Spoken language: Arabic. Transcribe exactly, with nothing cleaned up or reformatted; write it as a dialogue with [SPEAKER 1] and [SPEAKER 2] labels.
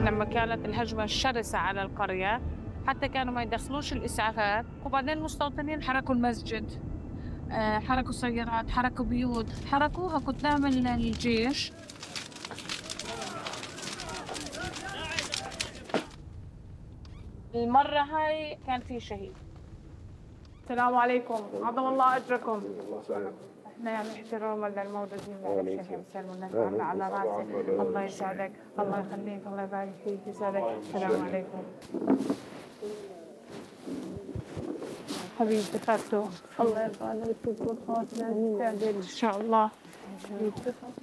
[SPEAKER 1] لمّا كانت الهجمة الشرسة على القرية، حتى كانوا ما يدخلوش الإسعافات، وبعدين المستوطنين حرقوا المسجد، آآ حرقوا سيارات، حرقوا بيوت، حرقوها قدام ال الجيش. المرّة هاي كان في شهيد. السلام عليكم، عظم الله أجركم. إحنا يعني احتراما للموجودين معلش إحنا بنسلم على على راسك، الله يسعدك، الله يخليك، الله يبارك فيك، يسعدك، السلام عليكم. حبيبتي خدته، الله يرضى عليك ويكون خاطرك، إن شاء الله. حبيبتي.